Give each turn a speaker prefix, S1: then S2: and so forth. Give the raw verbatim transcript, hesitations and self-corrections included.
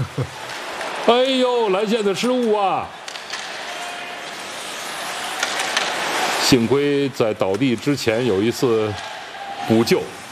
S1: 哎呦，蓝线的失误啊！幸亏在倒地之前有一次补救。